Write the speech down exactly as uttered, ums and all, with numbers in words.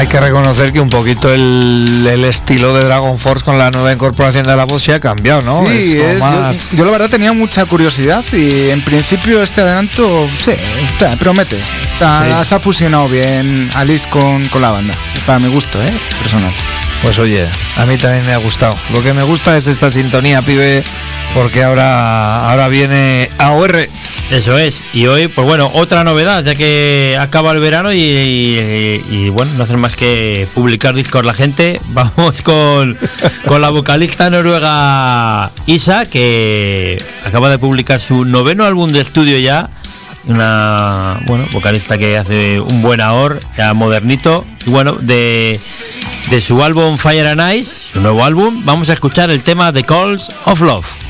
Hay que reconocer que un poquito el, el estilo de Dragon Force con la nueva incorporación de la voz se ha cambiado, ¿no? Sí, es es, más... yo, yo la verdad tenía mucha curiosidad y en principio este adelanto, sí, está, promete. Está, sí. Se ha fusionado bien Alice con, con la banda, para mi gusto, ¿eh? Personal. Pues oye, a mí también me ha gustado. Lo que me gusta es esta sintonía, pibe, porque ahora, ahora viene A O R. Eso es, y hoy, pues bueno, otra novedad, ya que acaba el verano y, y, y bueno, no hacen más que publicar discos la gente. Vamos con, con la vocalista noruega Isa, que acaba de publicar su noveno álbum de estudio ya. Una, bueno, vocalista que hace un buen ahor, ya modernito. Y bueno, de, de su álbum Fire and Ice, su nuevo álbum, vamos a escuchar el tema The Calls of Love.